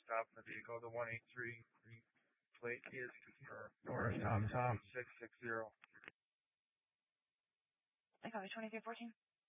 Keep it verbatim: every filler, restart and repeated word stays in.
stop the vehicle. The one eight three plate is for North Tom Tom. six six zero. I copy twenty-three fourteen.